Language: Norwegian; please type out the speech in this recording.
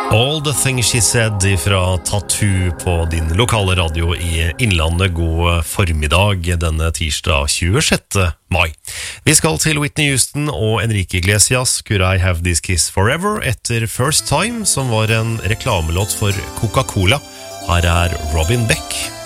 All the things she said fra Tattoo på din lokale radio i Innlandet. God formiddag denne tirsdag 26. mai. Vi skal til Whitney Houston og Enrique Iglesias, Could I Have This Kiss Forever, etter First Time, som var en reklamelåt for Coca-Cola. Her er Robin Beck.